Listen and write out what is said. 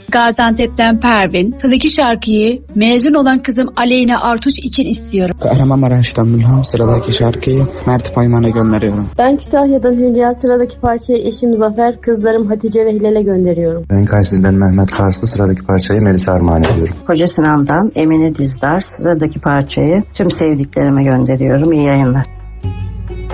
Gaziantep'ten Pervin. Sıradaki şarkıyı mezun olan kızım Aleyna Artuç için istiyorum. Kahramanmaraş'tan Mülham. Sıradaki şarkıyı Mert Payman'a gönderiyorum. Ben Kütahya'dan Hülya. Sıradaki parçayı eşim Zafer, kızlarım Hatice ve Hilal'e gönderiyorum. Ben Kayseri'den Mehmet Karslı. Sıradaki parçayı Melis'e armağan ediyorum. Koca Sinan'dan Emine Dizdar. Sıradaki parçayı tüm sevdiklerime gönderiyorum. İyi yayınlar.